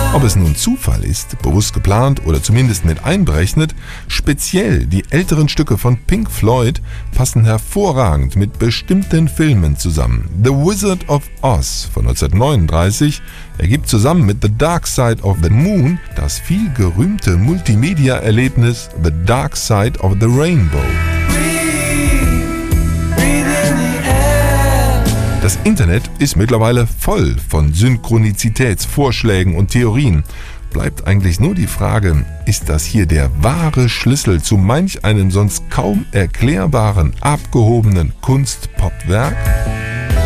Ob es nun Zufall ist, bewusst geplant oder zumindest mit einberechnet, speziell die älteren Stücke von Pink Floyd passen hervorragend mit bestimmten Filmen zusammen. The Wizard of Oz von 1939 ergibt zusammen mit The Dark Side of the Moon das viel gerühmte Multimedia-Erlebnis The Dark Side of the Rainbow. Das Internet ist mittlerweile voll von Synchronizitätsvorschlägen und Theorien. Bleibt eigentlich nur die Frage, ist das hier der wahre Schlüssel zu manch einem sonst kaum erklärbaren, abgehobenen Kunst-Pop-Werk?